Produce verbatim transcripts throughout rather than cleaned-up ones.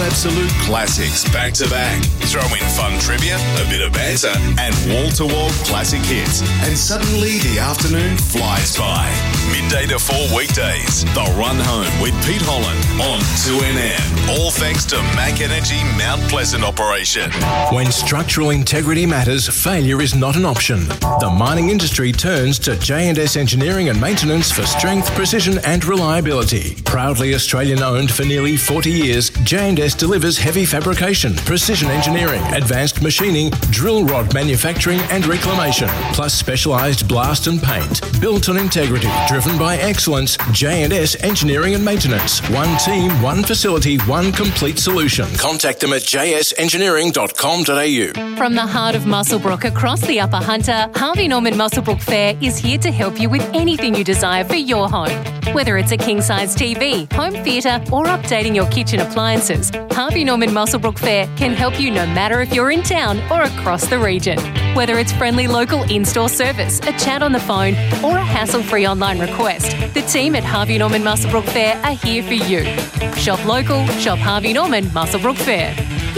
absolute classics back to back. Throw in fun trivia, a bit of banter, and wall-to-wall classic hits. And suddenly the afternoon flies by. Midday to four weekdays. The Run Home with Pete Holland on two N M. All thanks to Mac Energy Mount Pleasant operation. When structural integrity matters, failure is not an option. The mining industry turns to J and S Engineering and Maintenance for strength, precision and reliability. Proudly Australian-owned for nearly forty years, J and S delivers heavy fabrication, precision engineering, advanced machining, drill rod manufacturing and reclamation, plus specialised blast and paint. Built on integrity, driven by excellence, J and S Engineering and Maintenance. One team, one facility, one complete solution. Contact them at j s engineering dot com dot a u. From the heart of Muswellbrook across the Upper Hunter, Harvey Norman Muswellbrook Fair is here to help you with anything you desire for your home. Whether it's a king-size T V, home theatre or updating your kitchen appliances, Harvey Norman Muswellbrook Fair can help you no matter if you're in town or across the region. Whether it's friendly local in-store service, a chat on the phone or a hassle-free online request, the team at Harvey Norman Muswellbrook Fair are here for you. Shop local, shop Harvey Norman Muswellbrook Fair.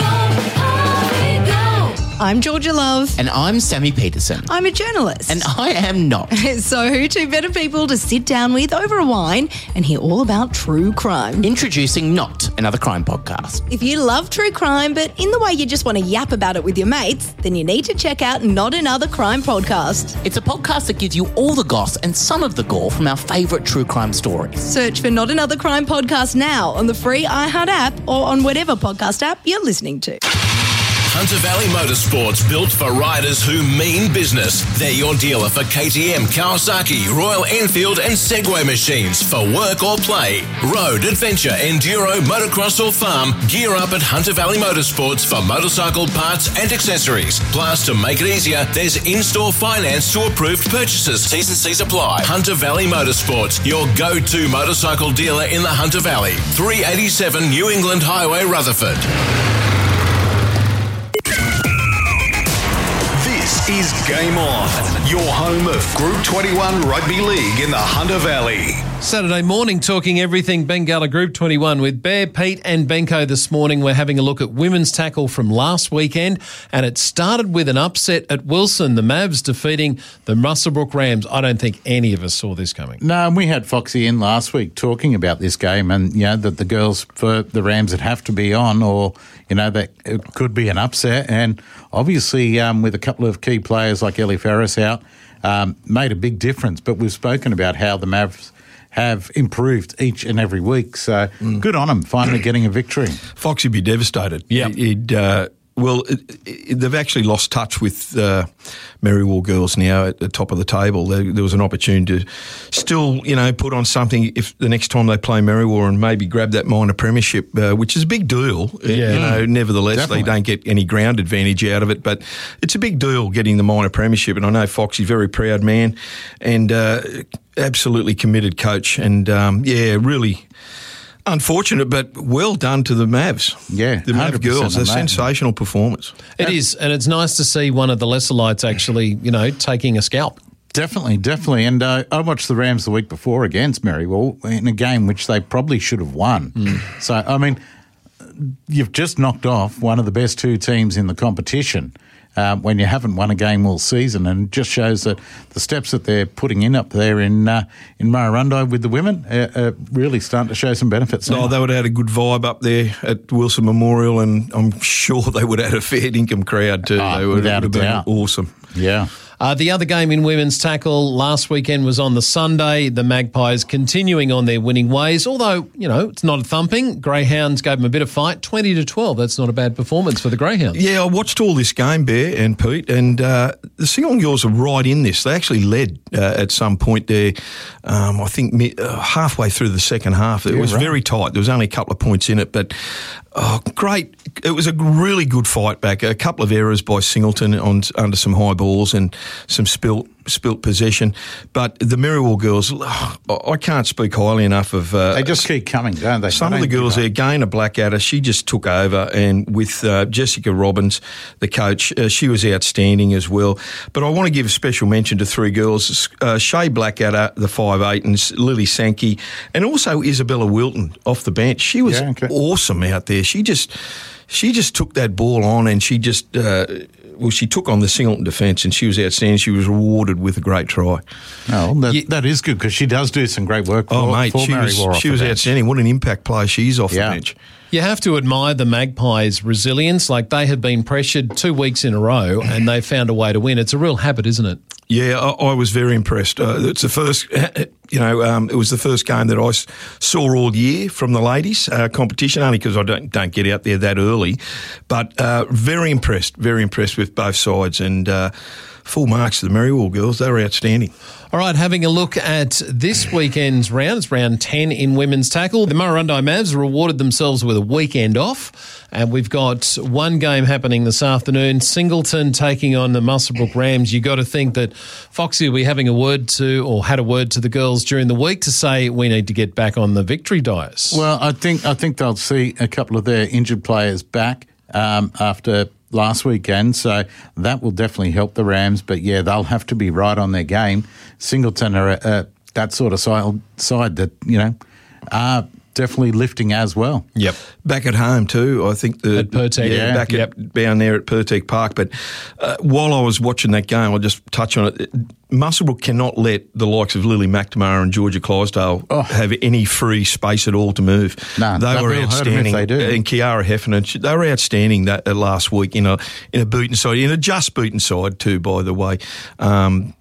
I'm Georgia Love. And I'm Sammy Peterson. I'm a journalist. And I am not. So who two better people to sit down with over a wine and hear all about true crime? Introducing Not, another crime podcast. If you love true crime, but in the way you just want to yap about it with your mates, then you need to check out Not Another Crime Podcast. It's a podcast that gives you all the goss and some of the gore from our favourite true crime stories. Search for Not Another Crime Podcast now on the free iHeart app or on whatever podcast app you're listening to. Hunter Valley Motorsports, built for riders who mean business. They're your dealer for K T M, Kawasaki, Royal Enfield and Segway machines for work or play. Road, adventure, enduro, motocross or farm, gear up at Hunter Valley Motorsports for motorcycle parts and accessories. Plus, to make it easier, there's in-store finance to approved purchases. T's and C's apply. Hunter Valley Motorsports, your go-to motorcycle dealer in the Hunter Valley. three eighty-seven New England Highway, Rutherford. This is Game On, your home of Group twenty-one Rugby League in the Hunter Valley. Saturday morning, talking everything Bengalla Group twenty-one with Bear, Pete and Benko this morning. We're having a look at women's tackle from last weekend, and it started with an upset at Wilson, the Mavs defeating the Muswellbrook Rams. I don't think any of us saw this coming. No, and we had Foxy in last week talking about this game and, you know, that the girls for the Rams would have to be on or, you know, that it could be an upset. And obviously um, with a couple of key players like Ellie Ferris out, um, made a big difference. But we've spoken about how the Mavs have improved each and every week. So mm. good on them, finally getting a victory. Foxy would be devastated. Yeah. He'd, uh, well, it, it, they've actually lost touch with uh, Merriwall girls now at the top of the table. There, there was an opportunity to still, you know, put on something if the next time they play Merriwall and maybe grab that minor premiership, uh, which is a big deal. Yeah. You know, nevertheless, Definitely. They don't get any ground advantage out of it, but it's a big deal getting the minor premiership. And I know Foxy's a very proud man and uh, absolutely committed coach. And, um, yeah, really unfortunate, but well done to the Mavs. Yeah, the Mav girls. A sensational performance. It is, and it's nice to see one of the lesser lights actually, you know, taking a scalp. Definitely, definitely. And uh, I watched the Rams the week before against Merriwall in a game which they probably should have won. Mm. So, I mean, you've just knocked off one of the best two teams in the competition. Uh, when you haven't won a game all season, and it just shows that the steps that they're putting in up there in uh, in Murrurundi with the women are, are really starting to show some benefits. No, they would have had a good vibe up there at Wilson Memorial, and I'm sure they would have had a fair income crowd too. Oh, they would without have a been doubt. Awesome. Yeah. Uh, the other game in women's tackle last weekend was on the Sunday. The Magpies continuing on their winning ways, although, you know, it's not a thumping. Greyhounds gave them a bit of fight, twenty to twelve. That's not a bad performance for the Greyhounds. Yeah, I watched all this game, Bear and Pete, and uh, the Singong girls are right in this. They actually led uh, at some point there, um, I think mid, uh, halfway through the second half. It yeah, was right. very tight. There was only a couple of points in it, but oh, great. It was a really good fight back. A couple of errors by Singleton on under some high balls and some spilt spilt possession. But the Merriwell girls, oh, I can't speak highly enough of. Uh, they just keep coming, don't they? Some they of the girls there, Gaynor Blackadder, she just took over, and with uh, Jessica Robbins, the coach, uh, she was outstanding as well. But I want to give a special mention to three girls: uh, Shay Blackadder, the five eight, and Lily Sankey, and also Isabella Wilton off the bench. She was yeah, okay. awesome out there. She just, she just took that ball on, and she just. Uh, Well, she took on the Singleton defence and she was outstanding. She was rewarded with a great try. Oh, that, yeah. that is good because she does do some great work for, oh, mate, for she Mary was, War. She was outstanding. What an impact player she is off yeah. the bench. You have to admire the Magpies' resilience. Like, they have been pressured two weeks in a row and they found a way to win. It's a real habit, isn't it? Yeah, I, I was very impressed. Uh, it's the first, you know, um, it was the first game that I s- saw all year from the ladies' uh, competition, only because I don't don't get out there that early. But uh, very impressed, very impressed with both sides, and uh, full marks to the Merriwell girls. They were outstanding. All right, having a look at this weekend's round. It's round ten in women's tackle. The Murrurundi Mavs rewarded themselves with a weekend off, and we've got one game happening this afternoon. Singleton taking on the Muswellbrook Rams. You got to think that Foxy will be having a word to, or had a word to the girls during the week to say we need to get back on the victory dais. Well, I think I think they'll see a couple of their injured players back um, after last weekend, so that will definitely help the Rams. But yeah, they'll have to be right on their game. Singleton are uh, that sort of side, side that, you know, are definitely lifting as well. Yep. Back at home too, I think. The, at Pertek. Yeah, yeah. back yep. at, down there at Pertek Park. But uh, while I was watching that game, I'll just touch on it. Muswellbrook cannot let the likes of Lily McNamara and Georgia Clydesdale oh. have any free space at all to move. No, they were outstanding. They do. And Kiara Heffernan, they were outstanding that uh, last week in a in a beaten side, in a just beaten side too, by the way. Um,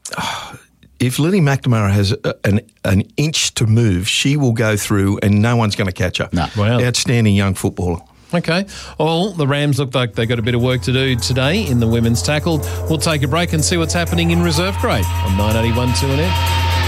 If Lily McNamara has an an inch to move, she will go through and no one's going to catch her. No. Wow. Outstanding young footballer. Okay. Well, the Rams look like they've got a bit of work to do today in the women's tackle. We'll take a break and see what's happening in reserve grade on nine eighty-one two N N.